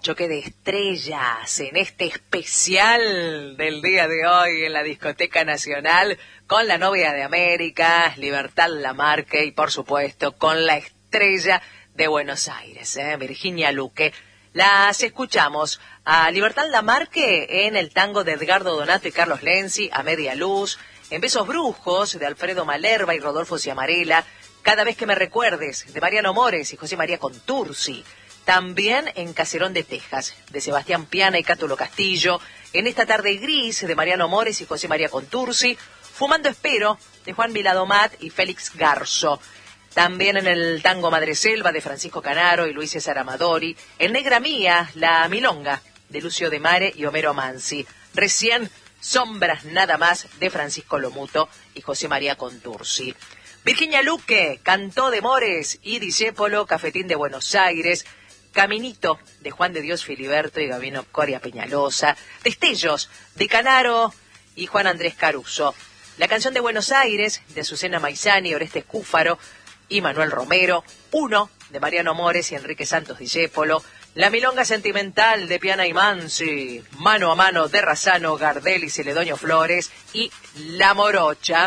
choque de estrellas en este especial del día de hoy en la Discoteca Nacional con la novia de América, Libertad Lamarque, y por supuesto con la estrella de Buenos Aires, Virginia Luque. Las escuchamos a Libertad Lamarque en el tango de Edgardo Donato y Carlos Lenzi, A Media Luz, en Besos Brujos de Alfredo Malerba y Rodolfo Ciamarela, Cada vez que me recuerdes de Mariano Mores y José María Contursi, también en Caserón de Texas de Sebastián Piana y Cátulo Castillo, En esta tarde gris de Mariano Mores y José María Contursi, Fumando Espero de Juan Viladomat y Félix Garzo. También en el tango Madreselva de Francisco Canaro y Luis César Amadori, en Negra Mía, La Milonga de Lucio de Mare y Homero Mansi. Recién Sombras Nada Más de Francisco Lomuto y José María Contursi. Virginia Luque, Cantó de Mores y Discépolo, Cafetín de Buenos Aires, Caminito de Juan de Dios Filiberto y Gabino Coria Peñalosa, Destellos de Canaro y Juan Andrés Caruso, La Canción de Buenos Aires de Azucena Maizani, Orestes Cúfaro y Manuel Romero, Uno de Mariano Mores y Enrique Santos Discépolo, La Milonga Sentimental de Piana y Mansi, Mano a Mano de Razzano, Gardel y Celedonio Flores, y La Morocha,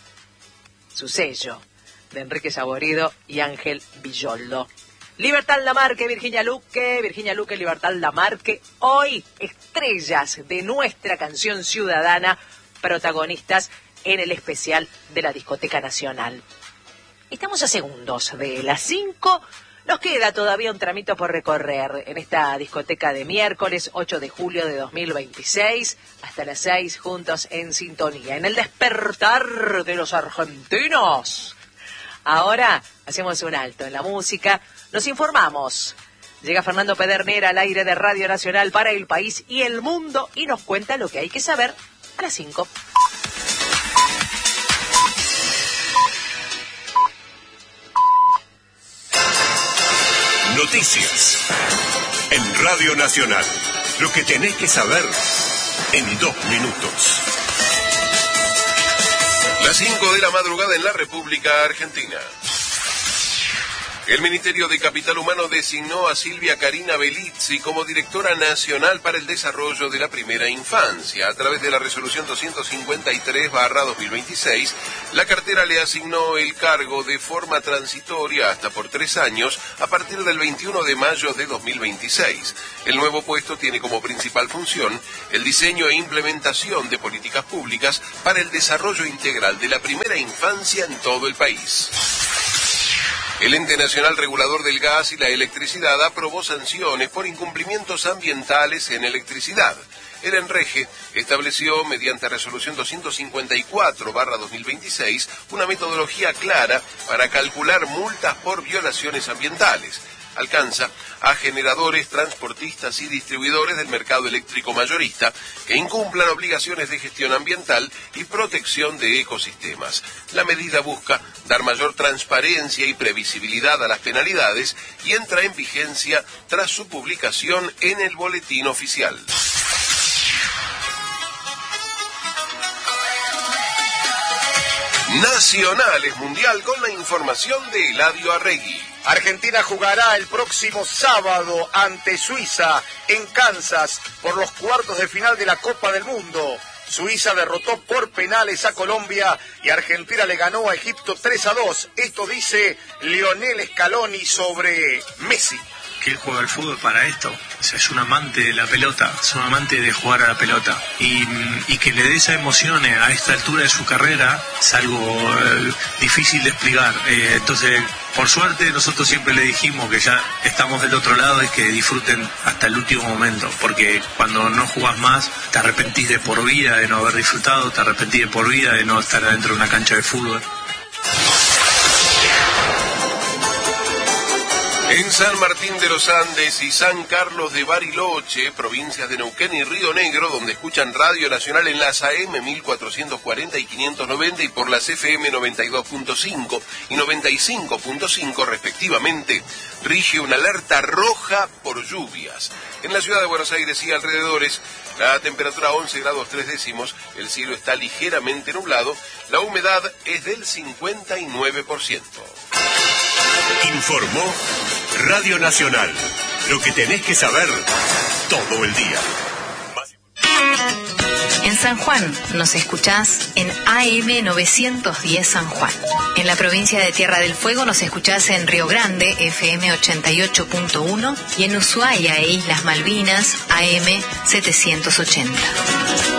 su sello, de Enrique Saborido y Ángel Villoldo. Libertad Lamarque, Virginia Luque, Libertad Lamarque, hoy estrellas de nuestra canción ciudadana, protagonistas en el especial de la Discoteca Nacional. Estamos a segundos de las 5, nos queda todavía un tramito por recorrer en esta discoteca de miércoles 8 de julio de 2026, hasta las 6 juntos en sintonía, en el despertar de los argentinos. Ahora hacemos un alto en la música, nos informamos. Llega Fernando Pedernera al aire de Radio Nacional para el país y el mundo y nos cuenta lo que hay que saber a las 5. Noticias en Radio Nacional. Lo que tenés que saber en 2 minutos. Las 5 de la madrugada en la República Argentina. El Ministerio de Capital Humano designó a Silvia Karina Belizzi como directora nacional para el desarrollo de la primera infancia. A través de la resolución 253/2026, la cartera le asignó el cargo de forma transitoria hasta por 3 años a partir del 21 de mayo de 2026. El nuevo puesto tiene como principal función el diseño e implementación de políticas públicas para el desarrollo integral de la primera infancia en todo el país. El Ente Nacional Regulador del Gas y la Electricidad aprobó sanciones por incumplimientos ambientales en electricidad. El ENREGE estableció, mediante resolución 254/2026, una metodología clara para calcular multas por violaciones ambientales. Alcanza a generadores, transportistas y distribuidores del mercado eléctrico mayorista que incumplan obligaciones de gestión ambiental y protección de ecosistemas. La medida busca dar mayor transparencia y previsibilidad a las penalidades y entra en vigencia tras su publicación en el Boletín Oficial. Nacionales Mundial con la información de Eladio Arregui. Argentina jugará el próximo sábado ante Suiza en Kansas por los cuartos de final de la Copa del Mundo. Suiza derrotó por penales a Colombia y Argentina le ganó a Egipto 3-2. Esto dice Lionel Scaloni sobre Messi. Que él juega al fútbol para esto, o sea, es un amante de la pelota, es un amante de jugar a la pelota y que le dé esa emoción a esta altura de su carrera es algo difícil de explicar. Entonces, por suerte nosotros siempre le dijimos que ya estamos del otro lado y que disfruten hasta el último momento, porque cuando no jugás más te arrepentís de por vida de no haber disfrutado, te arrepentís de por vida de no estar adentro de una cancha de fútbol. En San Martín de los Andes y San Carlos de Bariloche, provincias de Neuquén y Río Negro, donde escuchan Radio Nacional en las AM 1440 y 590 y por las FM 92.5 y 95.5 respectivamente, rige una alerta roja por lluvias. En la ciudad de Buenos Aires y alrededores, la temperatura 11 grados 3 décimos, el cielo está ligeramente nublado, la humedad es del 59%. Informó Radio Nacional. Lo que tenés que saber todo el día. En San Juan nos escuchás en AM 910 San Juan. En la provincia de Tierra del Fuego nos escuchás en Río Grande, FM 88.1, y en Ushuaia e Islas Malvinas, AM 780.